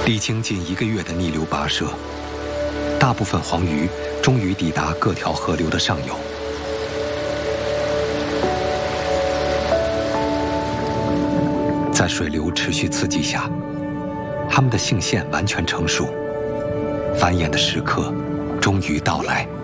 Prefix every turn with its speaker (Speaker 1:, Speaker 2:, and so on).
Speaker 1: 历经近1个月的逆流跋涉，大部分黄鱼终于抵达各条河流的上游。在水流持续刺激下，它们的性腺完全成熟，繁衍的时刻终于到来。